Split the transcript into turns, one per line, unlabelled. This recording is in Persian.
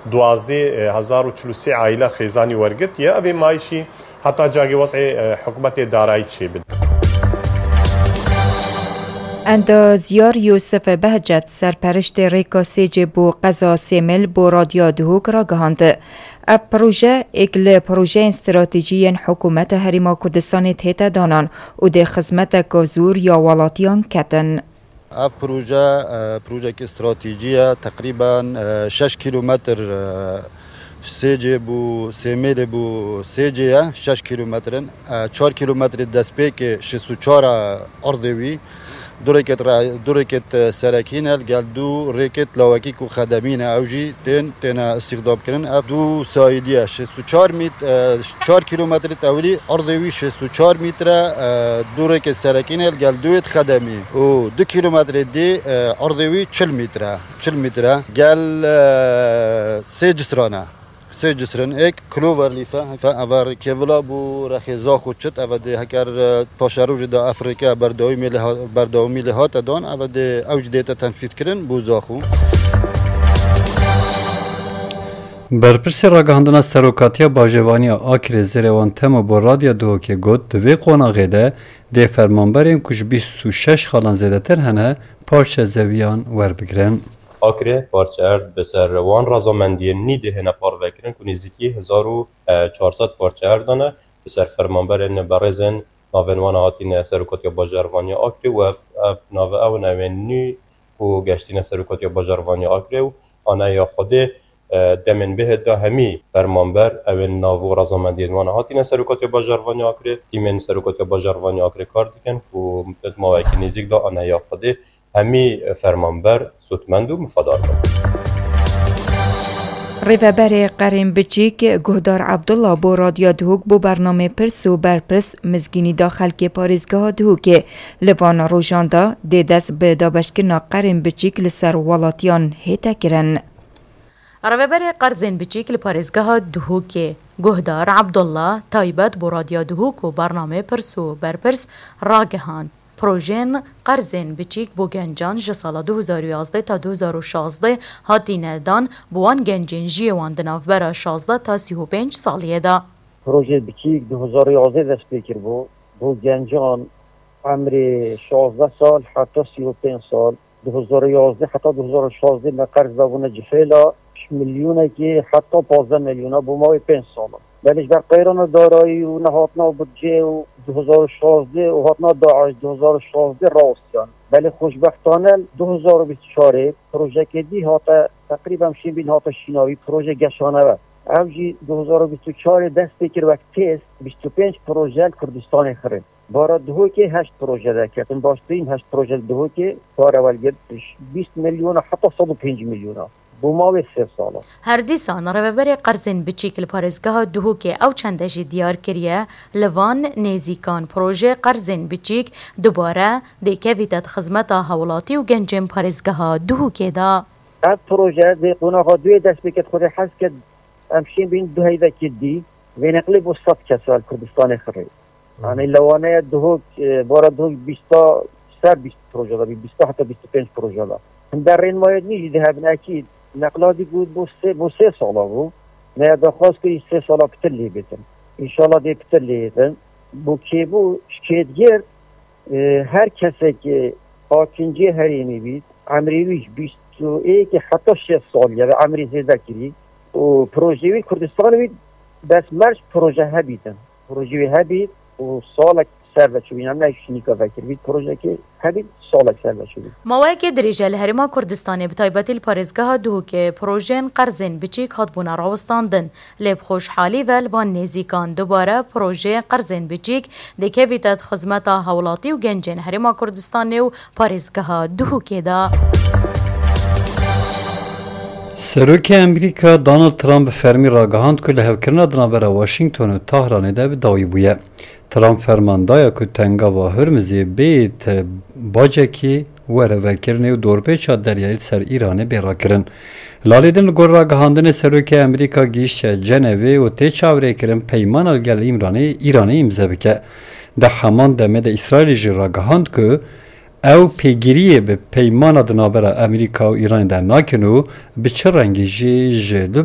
1043 عائله خیزانی ورگت یا اوی مایشی حتی جاگی وضع حکومت دارایی چی بد.
اندازیار یوسف بهجت سرپرشت ریکا سیج بو قضا سیمل بو رادیو دهوک را گهاند. اف پروژه اکل پروژه استراتیجی حکومت هریما کردستان تیتا دانان و ده خدمت گازور یا ولاتیان کتن.
اف پروژه استراتیجی تقریبا 6 کیلومتر سیجه بو سیمل بو سیجه 6 کیلومترن 4 کیلومتر دسپیک 64 اردوی دو رکت سرکینه گل دو رکت لاوکی کو خدمین اوجی تن استخدام کردن دو سایدیه 64 متر 4 کیلومتر تولی اردوی 64 متر دو رکت سرکینه گل دوت خدمی و 2 کیلومتر دی اردوی 40 متر گل سه جسرانه سه جسران ایک کلوور لیفه اوار کیولا بو رخیزا خودشت اواد هکر پاشاروج دا افریقا برداومی لحات دان اواد اوج دیتا تنفیذ کرن بو زاخو.
برپرسی راگهاندنا سروکاتیا باجوانی آکر زیروان تم با رادیو دو که گود دوی قوناغه ده ده فرمانبرین کش 26 خالان زیده تر هنه پارچه زویان ور بگرن.
آکره پارچه ارد بسر وان رضامندی نیده هنه پاروکرن که نزدیکی 1400 پارچه اردانه بسر فرمانبرین برزن ناونوان هاتین سروکاتیا باجوانی آکره و اف ناو او نوینی و گشتین سروکاتیا باجوانی آکره و آنه یا خوده دمن به دا همی فرمانبر اون ناو رضامندی وان هاتین سروکاتیا باجوانی آکره تیمن سروکاتیا باجوانی آکره کار دیکن و مدت مواقع نزدیک دا آنه یا خوده همی فرمانبر سوتمند و مفادار بود.
ریوبر قریم بچیک گهدار عبدالله بو رادیو دهوک بو برنامه پرس و برپرس مزگینی داخل که پارزگاه دهوک لبان روژاندا ده دست به دابشکنا قریم بچیک لسر ولاتیان هیتا کرن.
ریوبر قرزین بچیک لپارزگاه دهوک گهدار عبدالله تایبت بو رادیو دهوک و برنامه پرس و برپرس راگهاند. پروژین قرزین بچیک بو گنجان جسال 2011 تا 2016 هاتینه دان بوان گنجین جیوان دناف برا 16 تا 35 سالیه دا.
پروژه بچیک 2011 دست بکر بو گنجان عمری 16 سال حتی 35 سال 2011 حتی 2016 ما قرض بابونه جفیلا میلیونه که حتی 15 میلیونه بو ماوی 5 ساله. بلش بر قیران دارایی و نهاتنا بودجه و 2016 و هاتنا داعش 2016 راستیان. بله خوشبختانه 2024 پروژه که دی هاتا تقریبا شبین هاتا شیناوی پروژه گشانه و اوجی 2024 دست بکر وقت تیست 25 پروژه کردستان خرید. بارا دهو که 8 پروژه ده کتن باشترین 8 پروژه دهو که بار اول گرد 20 میلیون حتی 105 میلیون بوماوی 3 ساله.
هر دیسان ریوبر قرزین بچیک لپارزگاه دهوک او چندشی دیار کریه لوان نیزیکان پروژه قرزین بچیک دوباره دیکه ویدت خدمت حولاتی و گنجم پارزگاه دهوک دا.
این پروژه دی قناقا دوی دست بکت خود حس کد امشین بین دو هیده کدی و نقلیب و 100 کسال کردستان خرید. یعنی لوانه دهوک بارا دهوک 20 پروژه دا 20 حتی 25 پروژه دا. در این ماید نیجی ده هبن اکید نقلادی بود بو 3 ساله بو نه درخواست که 3 ساله پترلی بیتن انشالله دی پترلی بیتن بو که بو شکیدگر هر کسی که آکنجی هریمی بید عمریویش 21 حتی 6 سال یا عمری زیده کری و پروژوی کردستان بید بس مرش پروژه هبیدن پروژوی هبید و سالک سر بچوین هم نشینی که فکر بید پروژه که هبید سالک سر بچوین
موقع که دریجه لحرما کردستان بتایبتی الپارزگاه دو که پروژین قرزین بچیک هات بونا راوستاندن لب خوشحالی و الوان نیزیکان دوباره پروژه قرزین بچیک دیکه بیتت خدمت حولاتی و گنجین حرما کردستان و پارزگاه دو که دا.
سروک امریکا دونالد ترامپ فرمی راگهاند که لحوکرنا دنابرا واشنگتن و تهران ده به داوی بویه. ترامپ فرماندایا که تنگا و هرمزی بیت باجکی وره وکرنه و دورپیچا دریایل سر ایرانه بیرا کرن. لالیدن گور راگهاندن سروک امریکا گیش جنوی و تی چاوره کرن پیمان الگل ایرانه امزه بکه. ده همان دمه ده اسرائیل جی راگهاند که او پیگیری به پیمان دنابرا امریکا و ایران در ناکنو به چه رنگی جی